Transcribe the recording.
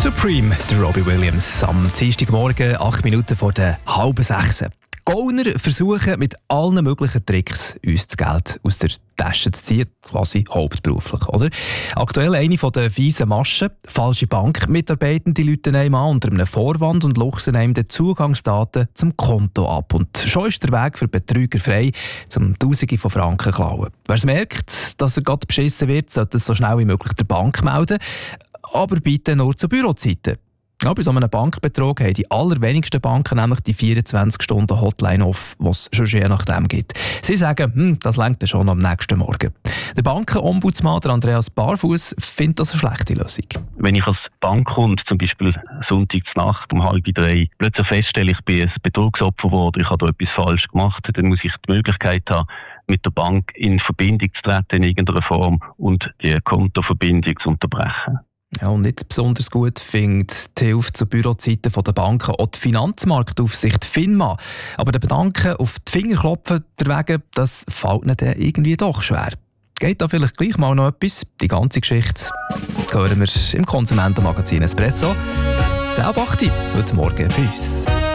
Supreme, der Robbie Williams, am Dienstagmorgen, 8 Minuten vor der 5:30. Gauner versuchen mit allen möglichen Tricks, uns das Geld aus der Tasche zu ziehen, quasi hauptberuflich. Oder? Aktuell eine der fiesen Maschen. Falsche Bankmitarbeitende Leute einem an unter einem Vorwand und luchsen einem die Zugangsdaten zum Konto ab. Und schon ist der Weg für Betrüger frei, um Tausende von Franken zu klauen. Wer es merkt, dass er gerade beschissen wird, sollte es so schnell wie möglich der Bank melden. Aber bitte nur zu Bürozeiten. Ja, bei so einem Bankbetrug haben die allerwenigsten Banken nämlich die 24-Stunden-Hotline off, die es schon je nachdem gibt. Sie sagen, das reicht schon am nächsten Morgen. Der Bankenombudsmann Andreas Barfuß findet das eine schlechte Lösung. Wenn ich als Bankkunde zum Beispiel Sonntagsnacht um 2:30 plötzlich feststelle, ich bin ein Betrugsopfer geworden, ich habe da etwas falsch gemacht, dann muss ich die Möglichkeit haben, mit der Bank in Verbindung zu treten in irgendeiner Form und die Kontoverbindung zu unterbrechen. Ja, und nicht besonders gut findet die Hilfe zu Bürozeiten der Banken auch die Finanzmarktaufsicht FINMA. Aber den Banken auf die Finger klopfen derwegen, das fällt ihnen dann irgendwie doch schwer. Geht da vielleicht gleich mal noch etwas? Die ganze Geschichte hören wir im Konsumentenmagazin Espresso. 10:08 heute Morgen bei uns.